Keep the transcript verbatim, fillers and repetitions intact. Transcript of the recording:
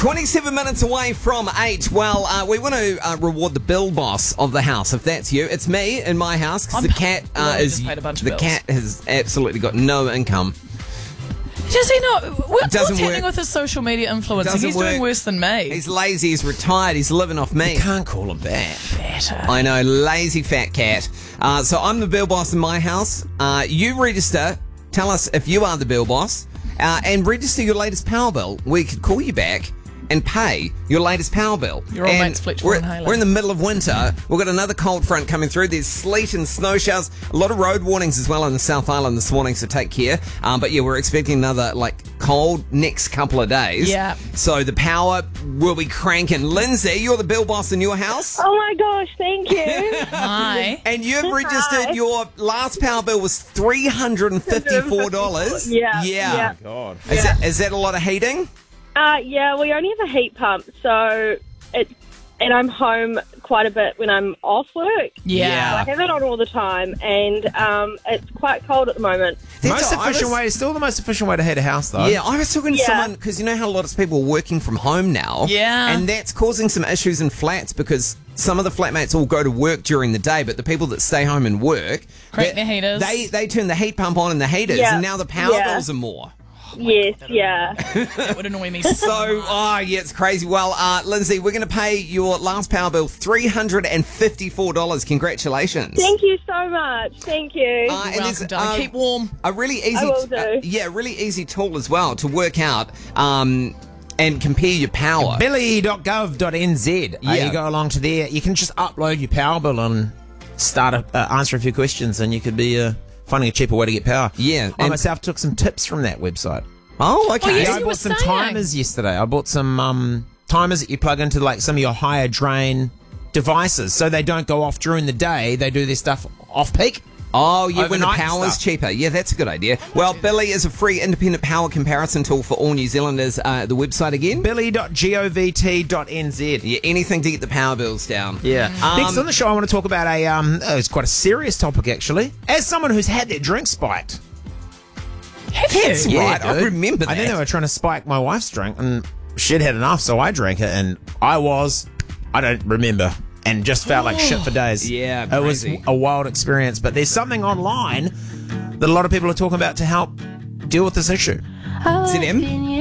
twenty-seven minutes away from eight. Well, uh, we want to uh, reward the bill boss of the house. If that's you, it's me in my house because I'm the cat uh, well, is just paid a bunch of the bills. cat has absolutely got no income. Does he not? What, what's Doesn't happening work. with his social media influencing? Doesn't He's doing work. worse than me. He's lazy. He's retired. He's living off me. Can't call him that. better. I know, lazy fat cat. Uh, so I'm the bill boss in my house. Uh, you register. Tell us if you are the bill boss, uh, and register your latest power bill. We could call you back and pay your latest power bill. You're all And mates Fletcher we're, and Halen. we're in the middle of winter. We've got another cold front coming through. There's sleet and snow showers. A lot of road warnings as well on the South Island this morning, so take care. Um, but yeah, we're expecting another like cold next couple of days. Yeah. So the power will be cranking. Lindsay, you're the bill boss in your house. Oh my gosh, thank you. Hi. And you've registered Hi. your last power bill was three hundred fifty-four dollars. Yeah, Yeah. yeah. God. Is, that, is that a lot of heating? Uh, yeah, we only have a heat pump, so it, and I'm home quite a bit when I'm off work. Yeah. I have it on all the time, and um, it's quite cold at the moment. That's Most what I efficient was- way is still the most efficient way to heat a house, though. Yeah, I was talking to Yeah. someone, because you know how a lot of people are working from home now? Yeah. And that's causing some issues in flats because some of the flatmates all go to work during the day, but the people that stay home and work... Crank they- their heaters. They, they turn the heat pump on and the heaters, Yeah. and now the power Yeah. bills are more. Yes, yeah. That would annoy me so So, oh, yeah, it's crazy. Well, uh, Lindsay, we're going to pay your last power bill three hundred fifty-four dollars. Congratulations. Thank you so much. Thank you. Uh, and Welcome, there's, darling. um, Keep warm. A really easy, I will do. uh, yeah, really easy tool as well to work out um, and compare your power. billy dot gov dot n z. Uh, Yeah. you go along to there. You can just upload your power bill and start a, uh, answer a few questions, and you could be uh, finding a cheaper way to get power. Yeah, I and- myself took some tips from that website. Oh, okay. Oh, yes, Yeah, I you bought were some saying. timers yesterday. I bought some um, timers that you plug into like some of your higher drain devices, so they don't go off during the day. They do their stuff off peak. Oh, yeah, when the Overnight power's stuff. cheaper. Yeah, that's a good idea. Well, Billy is a free independent power comparison tool for all New Zealanders. Uh, the website again? billy dot govt dot n z. Yeah, anything to get the power bills down. Yeah. Um, Next on the show, I want to talk about a. Um, oh, it's quite a serious topic, actually. As someone who's had their drink spiked. Have you? That's Yeah, right, I dude. remember I think that. they were trying to spike my wife's drink, and she'd had enough, so I drank it, and I was. I don't remember. And just felt like shit for days. Yeah, It was crazy. a wild experience. But there's something online that a lot of people are talking about to help deal with this issue. Is it him?